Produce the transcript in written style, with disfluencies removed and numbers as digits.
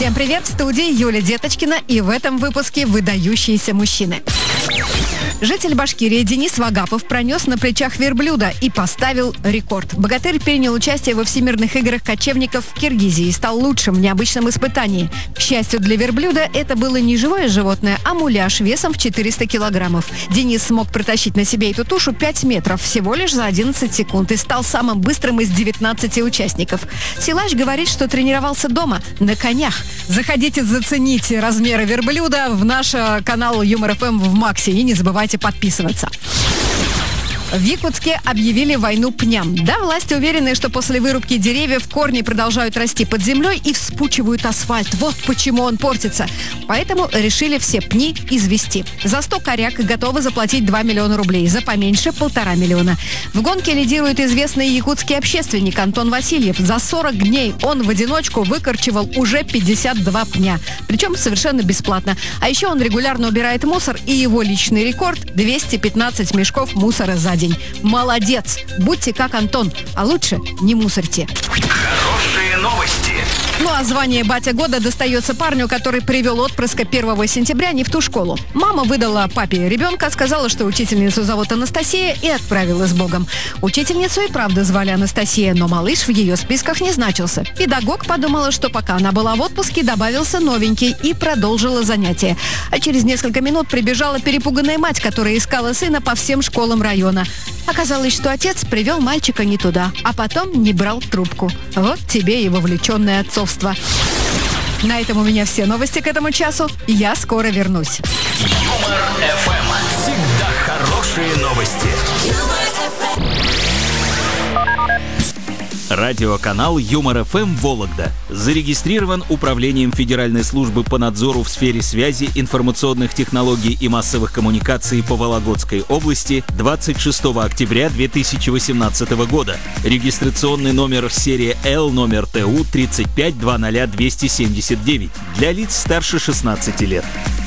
Всем привет, в студии Юлия Деточкина, и в этом выпуске «Выдающиеся мужчины». Житель Башкирии Денис Вагапов пронес на плечах верблюда и поставил рекорд. Богатырь принял участие во всемирных играх кочевников в Киргизии и стал лучшим в необычном испытании. К счастью для верблюда, это было не живое животное, а муляж весом в 400 килограммов. Денис смог протащить на себе эту тушу 5 метров всего лишь за 11 секунд и стал самым быстрым из 19 участников. Силач говорит, что тренировался дома, на конях. Заходите, зацените размеры верблюда в наш канал Юмор ФМ в Максе и не забывайте подписываться. В Якутске объявили войну пням. Да, власти уверены, что после вырубки деревьев корни продолжают расти под землей и вспучивают асфальт. Вот почему он портится. Поэтому решили все пни извести. За 100 коряк готовы заплатить 2 миллиона рублей, за поменьше 1,5 миллиона. В гонке лидирует известный якутский общественник Антон Васильев. За 40 дней он в одиночку выкорчевал уже 52 пня. Причем совершенно бесплатно. А еще он регулярно убирает мусор, и его личный рекорд – 215 мешков мусора за день. Молодец! Будьте как Антон, а лучше не мусорьте. Хорошие новости. Ну а звание «Батя года» достается парню, который привел отпрыска 1 сентября не в ту школу. Мама выдала папе ребенка, сказала, что учительницу зовут Анастасия, и отправила с Богом. Учительницу и правда звали Анастасия, но малыш в ее списках не значился. Педагог подумала, что пока она была в отпуске, добавился новенький и продолжила занятия. А через несколько минут прибежала перепуганная мать, которая искала сына по всем школам района. Оказалось, что отец привел мальчика не туда, а потом не брал трубку. Вот тебе и вовлеченное отцовство. На этом у меня все новости к этому часу. Я скоро вернусь. Юмор ФМ. Всегда хорошие новости. Радиоканал Юмор ФМ Вологда зарегистрирован Управлением Федеральной службы по надзору в сфере связи, информационных технологий и массовых коммуникаций по Вологодской области 26 октября 2018 года. Регистрационный номер серия L, номер ТУ 3520279 для лиц старше 16 лет.